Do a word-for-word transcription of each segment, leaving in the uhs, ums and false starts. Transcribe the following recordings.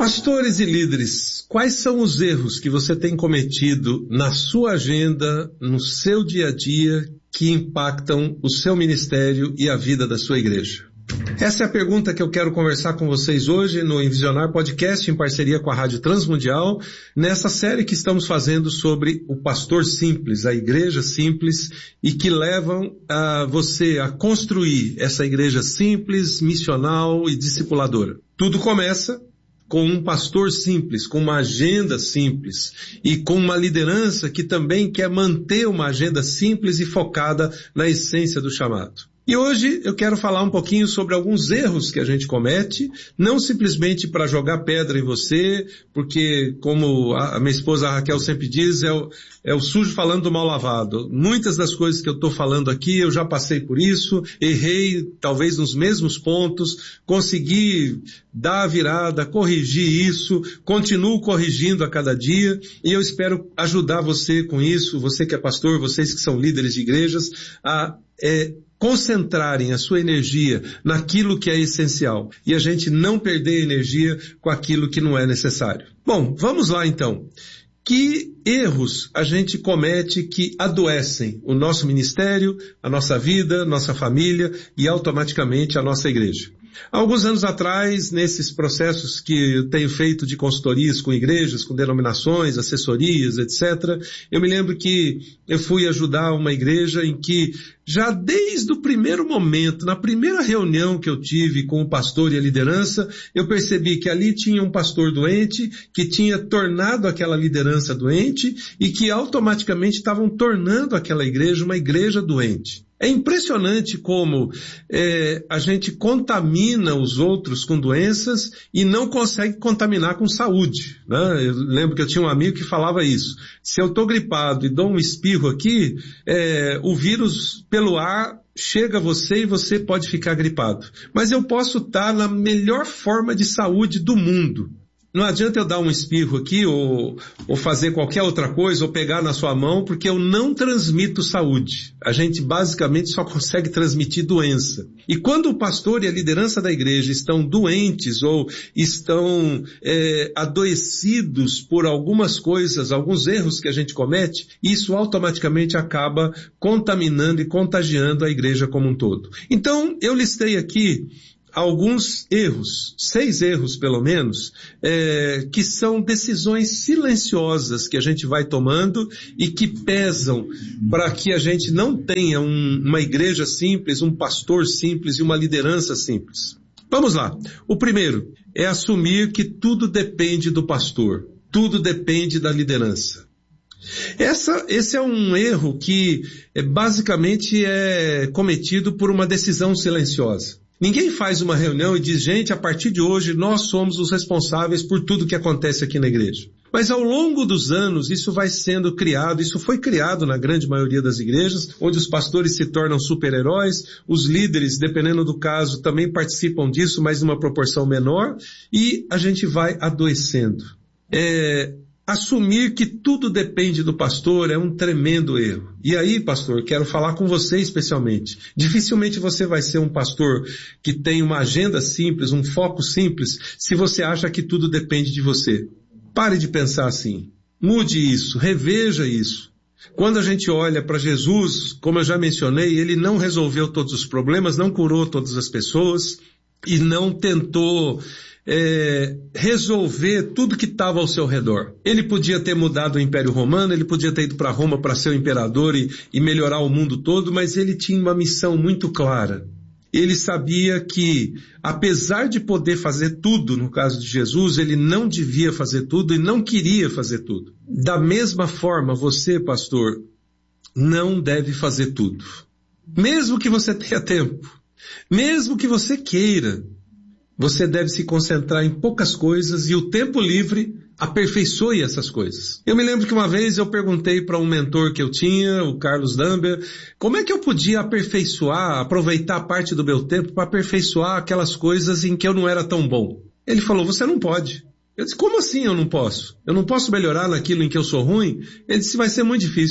Pastores e líderes, quais são os erros que você tem cometido na sua agenda, no seu dia a dia, que impactam o seu ministério e a vida da sua igreja? Essa é a pergunta que eu quero conversar com vocês hoje no Envisionar Podcast, em parceria com a Rádio Transmundial, nessa série que estamos fazendo sobre o pastor simples, a igreja simples, e que levam a você a construir essa igreja simples, missional e discipuladora. Tudo começa com um pastor simples, com uma agenda simples e com uma liderança que também quer manter uma agenda simples e focada na essência do chamado. E hoje eu quero falar um pouquinho sobre alguns erros que a gente comete, não simplesmente para jogar pedra em você, porque como a minha esposa Raquel sempre diz, é o, é o sujo falando do mal lavado. Muitas das coisas que eu estou falando aqui, eu já passei por isso, errei talvez nos mesmos pontos, consegui dar a virada, corrigir isso, continuo corrigindo a cada dia, e eu espero ajudar você com isso, você que é pastor, vocês que são líderes de igrejas, a é, concentrarem a sua energia naquilo que é essencial e a gente não perder energia com aquilo que não é necessário. Bom, vamos lá então. Que erros a gente comete que adoecem o nosso ministério, a nossa vida, nossa família e automaticamente a nossa igreja? Há alguns anos atrás, nesses processos que eu tenho feito de consultorias com igrejas, com denominações, assessorias, etcétera, eu me lembro que eu fui ajudar uma igreja em que já desde o primeiro momento, na primeira reunião que eu tive com o pastor e a liderança, eu percebi que ali tinha um pastor doente, que tinha tornado aquela liderança doente e que automaticamente estavam tornando aquela igreja uma igreja doente. É impressionante como é, a gente contamina os outros com doenças e não consegue contaminar com saúde, né? Eu lembro que eu tinha um amigo que falava isso. Se eu estou gripado e dou um espirro aqui, é, o vírus pelo ar chega a você e você pode ficar gripado. Mas eu posso estar na melhor forma de saúde do mundo. Não adianta eu dar um espirro aqui ou, ou fazer qualquer outra coisa ou pegar na sua mão porque eu não transmito saúde. A gente basicamente só consegue transmitir doença. E quando o pastor e a liderança da igreja estão doentes ou estão é, adoecidos por algumas coisas, alguns erros que a gente comete, isso automaticamente acaba contaminando e contagiando a igreja como um todo. Então eu listei aqui alguns erros, seis erros pelo menos, é, que são decisões silenciosas que a gente vai tomando e que pesam para que a gente não tenha um, uma igreja simples, um pastor simples e uma liderança simples. Vamos lá. O primeiro é assumir que tudo depende do pastor, tudo depende da liderança. Essa, esse é um erro que é, basicamente é cometido por uma decisão silenciosa. Ninguém faz uma reunião e diz, gente, a partir de hoje nós somos os responsáveis por tudo que acontece aqui na igreja. Mas ao longo dos anos isso vai sendo criado, isso foi criado na grande maioria das igrejas, onde os pastores se tornam super-heróis, os líderes, dependendo do caso, também participam disso, mas numa proporção menor, e a gente vai adoecendo. É... Assumir que tudo depende do pastor é um tremendo erro. E aí, pastor, quero falar com você especialmente. Dificilmente você vai ser um pastor que tem uma agenda simples, um foco simples, se você acha que tudo depende de você. Pare de pensar assim. Mude isso, reveja isso. Quando a gente olha para Jesus, como eu já mencionei, ele não resolveu todos os problemas, não curou todas as pessoas e não tentou É, resolver tudo que estava ao seu redor. Ele podia ter mudado o Império Romano, ele podia ter ido para Roma para ser o imperador e, e melhorar o mundo todo, mas ele tinha uma missão muito clara. Ele sabia que, apesar de poder fazer tudo, no caso de Jesus, ele não devia fazer tudo e não queria fazer tudo. Da mesma forma, você, pastor, não deve fazer tudo. Mesmo que você tenha tempo, mesmo que você queira, você deve se concentrar em poucas coisas e o tempo livre aperfeiçoe essas coisas. Eu me lembro que uma vez eu perguntei para um mentor que eu tinha, o Carlos Damber, como é que eu podia aperfeiçoar, aproveitar parte do meu tempo para aperfeiçoar aquelas coisas em que eu não era tão bom. Ele falou, você não pode. Eu disse, como assim eu não posso? Eu não posso melhorar naquilo em que eu sou ruim? Ele disse, vai ser muito difícil.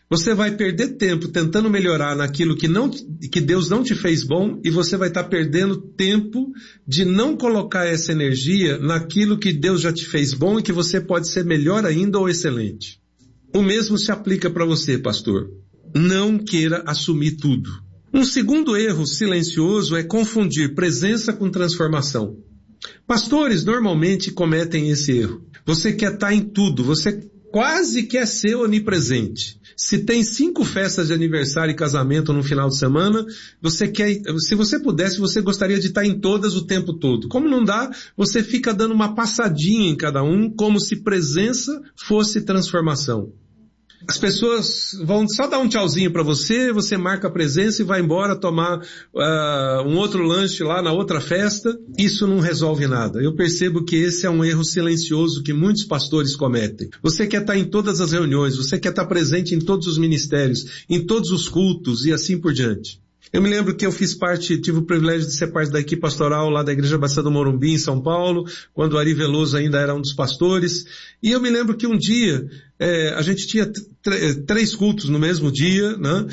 Você vai perder tempo tentando melhorar naquilo que, não, que Deus não te fez bom, e você vai estar perdendo tempo de não colocar essa energia naquilo que Deus já te fez bom e que você pode ser melhor ainda ou excelente. O mesmo se aplica para você, pastor. Não queira assumir tudo. Um segundo erro silencioso é confundir presença com transformação. Pastores normalmente cometem esse erro. Você quer estar em tudo, você quase quer ser onipresente. Se tem cinco festas de aniversário e casamento no final de semana, você quer, se você pudesse, você gostaria de estar em todas o tempo todo. Como não dá, você fica dando uma passadinha em cada um, como se presença fosse transformação. As pessoas vão só dar um tchauzinho para você, você marca a presença e vai embora tomar uh, um outro lanche lá na outra festa. Isso não resolve nada. Eu percebo que esse é um erro silencioso que muitos pastores cometem. Você quer estar em todas as reuniões, você quer estar presente em todos os ministérios, em todos os cultos e assim por diante. Eu me lembro que eu fiz parte, tive o privilégio de ser parte da equipe pastoral lá da Igreja Batista do Morumbi, em São Paulo, quando o Ari Veloso ainda era um dos pastores. E eu me lembro que um dia, é, a gente tinha três cultos no mesmo dia, né?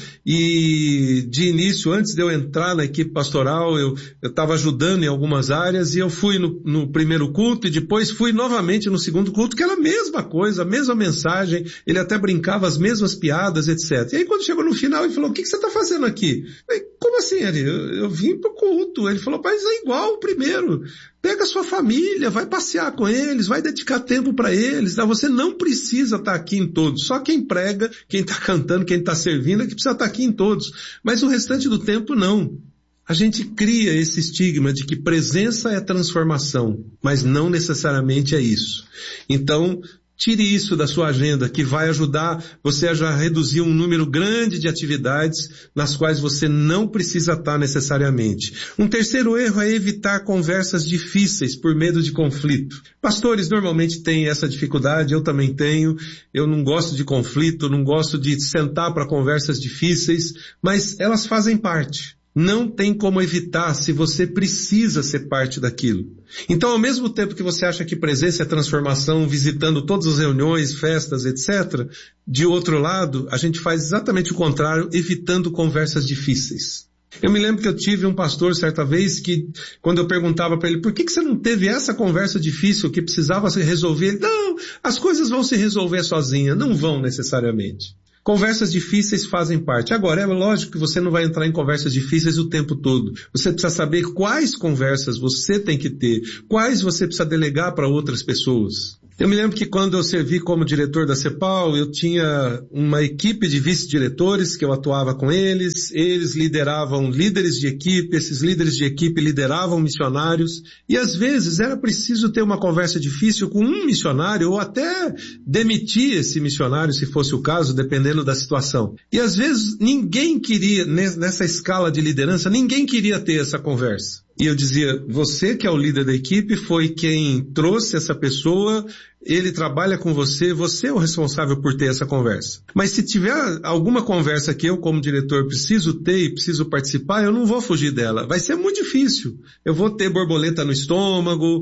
E de início, antes de eu entrar na equipe pastoral, eu estava ajudando em algumas áreas, e eu fui no, no primeiro culto e depois fui novamente no segundo culto, que era a mesma coisa, a mesma mensagem, ele até brincava as mesmas piadas, etcétera. E aí quando chegou no final, ele falou: o que, que você está fazendo aqui? Eu falei: como assim, Ari? Eu, eu vim pro culto. Ele falou: mas é igual o primeiro. Pega a sua família, vai passear com eles, vai dedicar tempo para eles. Tá? Você não precisa estar aqui em todos. Só quem prega, quem está cantando, quem está servindo é que precisa estar aqui em todos. Mas o restante do tempo não. A gente cria esse estigma de que presença é transformação, mas não necessariamente é isso. Então, tire isso da sua agenda, que vai ajudar você a já reduzir um número grande de atividades nas quais você não precisa estar necessariamente. Um terceiro erro é evitar conversas difíceis por medo de conflito. Pastores normalmente têm essa dificuldade, eu também tenho. Eu não gosto de conflito, não gosto de sentar para conversas difíceis, mas elas fazem parte. Não tem como evitar se você precisa ser parte daquilo. Então, ao mesmo tempo que você acha que presença é transformação, visitando todas as reuniões, festas, etcétera, de outro lado, a gente faz exatamente o contrário, evitando conversas difíceis. Eu me lembro que eu tive um pastor certa vez que, quando eu perguntava para ele: por que, que você não teve essa conversa difícil que precisava se resolver? Ele: não, as coisas vão se resolver sozinha. Não vão necessariamente. Conversas difíceis fazem parte. Agora, é lógico que você não vai entrar em conversas difíceis o tempo todo. Você precisa saber quais conversas você tem que ter, quais você precisa delegar para outras pessoas. Eu me lembro que quando eu servi como diretor da CEPAL, eu tinha uma equipe de vice-diretores que eu atuava com eles, eles lideravam líderes de equipe, esses líderes de equipe lideravam missionários, e às vezes era preciso ter uma conversa difícil com um missionário, ou até demitir esse missionário, se fosse o caso, dependendo da situação. E às vezes ninguém queria, nessa escala de liderança, ninguém queria ter essa conversa. E eu dizia: você que é o líder da equipe, foi quem trouxe essa pessoa, ele trabalha com você, você é o responsável por ter essa conversa. Mas se tiver alguma conversa que eu, como diretor, preciso ter e preciso participar, eu não vou fugir dela. Vai ser muito difícil. Eu vou ter borboleta no estômago,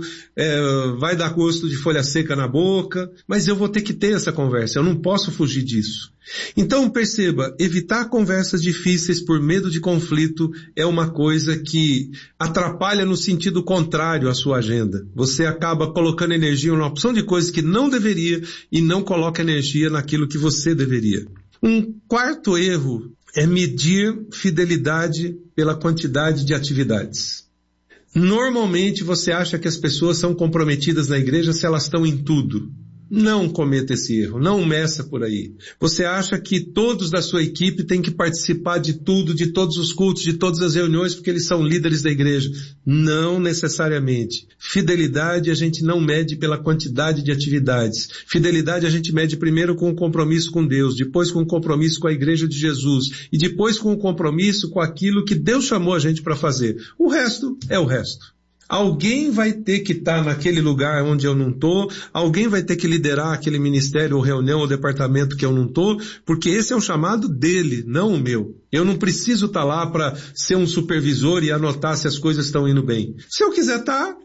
é, vai dar gosto de folha seca na boca, mas eu vou ter que ter essa conversa. Eu não posso fugir disso. Então perceba, evitar conversas difíceis por medo de conflito é uma coisa que atrapalha no sentido contrário à sua agenda. Você acaba colocando energia em uma opção de coisas que não deveria e não coloca energia naquilo que você deveria. Um quarto erro é medir fidelidade pela quantidade de atividades. Normalmente você acha que as pessoas são comprometidas na igreja se elas estão em tudo. Não cometa esse erro, não meça por aí. Você acha que todos da sua equipe têm que participar de tudo, de todos os cultos, de todas as reuniões, porque eles são líderes da igreja. Não necessariamente. Fidelidade a gente não mede pela quantidade de atividades. Fidelidade a gente mede primeiro com o compromisso com Deus, depois com o compromisso com a igreja de Jesus, e depois com o compromisso com aquilo que Deus chamou a gente para fazer. O resto é o resto. Alguém vai ter que estar naquele lugar onde eu não estou, alguém vai ter que liderar aquele ministério ou reunião ou departamento que eu não estou, porque esse é o chamado dele, não o meu. Eu não preciso estar lá para ser um supervisor e anotar se as coisas estão indo bem. Se eu quiser estar,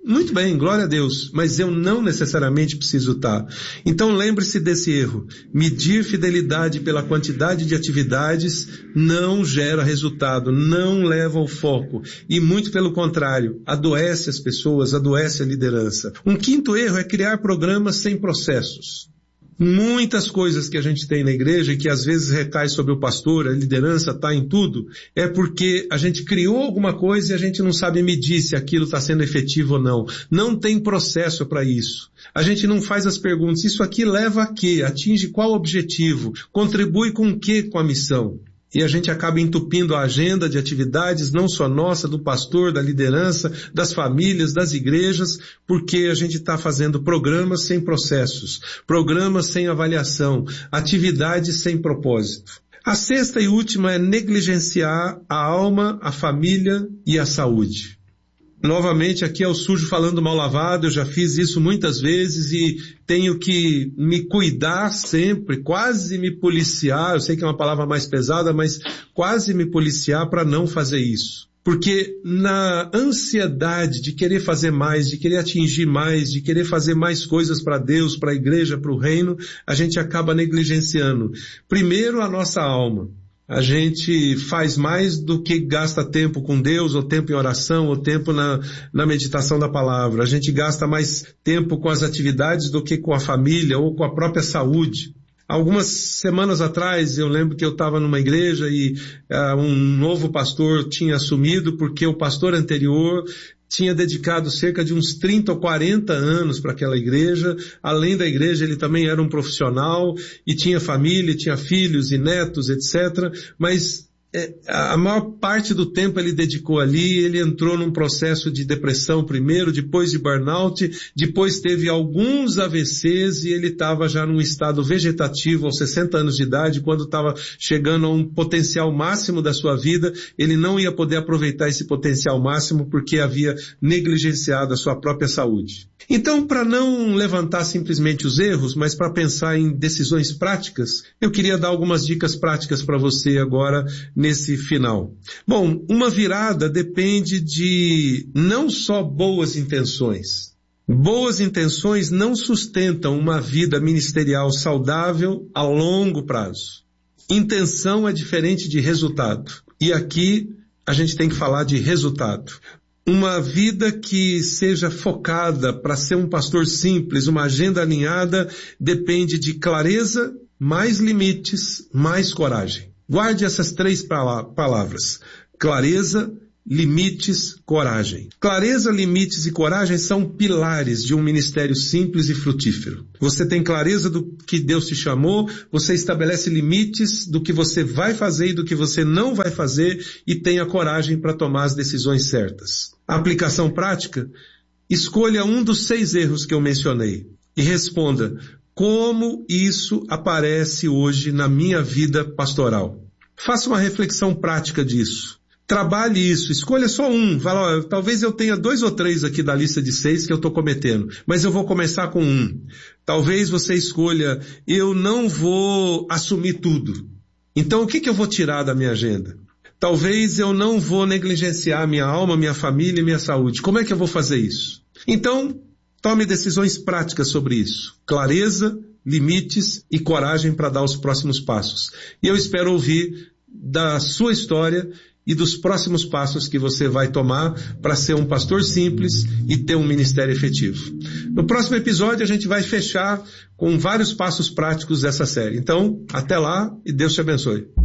Muito bem, glória a Deus, mas eu não necessariamente preciso estar. Então lembre-se desse erro. Medir fidelidade pela quantidade de atividades não gera resultado, não leva ao foco. E muito pelo contrário, adoece as pessoas, adoece a liderança. Um quinto erro é criar programas sem processos. Muitas coisas que a gente tem na igreja e que às vezes recai sobre o pastor, a liderança está em tudo, é porque a gente criou alguma coisa e a gente não sabe medir se aquilo está sendo efetivo ou não. Não tem processo para isso. A gente não faz as perguntas, isso aqui leva a quê? Atinge qual objetivo? Contribui com o quê com a missão? E a gente acaba entupindo a agenda de atividades, não só nossa, do pastor, da liderança, das famílias, das igrejas, porque a gente está fazendo programas sem processos, programas sem avaliação, atividades sem propósito. A sexta e última é negligenciar a alma, a família e a saúde. Novamente, aqui é o sujo falando mal lavado, eu já fiz isso muitas vezes e tenho que me cuidar sempre, quase me policiar, eu sei que é uma palavra mais pesada, mas quase me policiar para não fazer isso. Porque na ansiedade de querer fazer mais, de querer atingir mais, de querer fazer mais coisas para Deus, para a igreja, para o reino, a gente acaba negligenciando. Primeiro a nossa alma. A gente faz mais do que gasta tempo com Deus, ou tempo em oração, ou tempo na, na meditação da palavra. A gente gasta mais tempo com as atividades do que com a família ou com a própria saúde. Algumas semanas atrás eu lembro que eu estava numa igreja e uh, um novo pastor tinha assumido porque o pastor anterior tinha dedicado cerca de uns trinta ou quarenta anos para aquela igreja. Além da igreja, ele também era um profissional e tinha família, tinha filhos e netos, etcétera. Mas é, a maior parte do tempo ele dedicou ali, ele entrou num processo de depressão primeiro, depois de burnout, depois teve alguns A V Cs e ele estava já num estado vegetativo aos sessenta anos de idade, quando estava chegando a um potencial máximo da sua vida, ele não ia poder aproveitar esse potencial máximo porque havia negligenciado a sua própria saúde. Então, para não levantar simplesmente os erros, mas para pensar em decisões práticas, eu queria dar algumas dicas práticas para você agora nesse final. Bom, uma virada depende de não só boas intenções. Boas intenções não sustentam uma vida ministerial saudável a longo prazo. Intenção é diferente de resultado. E aqui a gente tem que falar de resultado. Uma vida que seja focada para ser um pastor simples, uma agenda alinhada, depende de clareza, mais limites, mais coragem. Guarde essas três palavras. Clareza, limites, coragem. Clareza, limites e coragem são pilares de um ministério simples e frutífero. Você tem clareza do que Deus te chamou, você estabelece limites do que você vai fazer e do que você não vai fazer e tem a coragem para tomar as decisões certas. A aplicação prática? Escolha um dos seis erros que eu mencionei e responda: como isso aparece hoje na minha vida pastoral? Faça uma reflexão prática disso. Trabalhe isso, escolha só um. Fala, ó, talvez eu tenha dois ou três aqui da lista de seis que eu estou cometendo, mas eu vou começar com um. Talvez você escolha, eu não vou assumir tudo. Então o que, que eu vou tirar da minha agenda? Talvez eu não vou negligenciar minha alma, minha família e minha saúde. Como é que eu vou fazer isso? Então, tome decisões práticas sobre isso. Clareza, limites e coragem para dar os próximos passos. E eu espero ouvir da sua história e dos próximos passos que você vai tomar para ser um pastor simples e ter um ministério efetivo. No próximo episódio a gente vai fechar com vários passos práticos dessa série. Então, até lá e Deus te abençoe.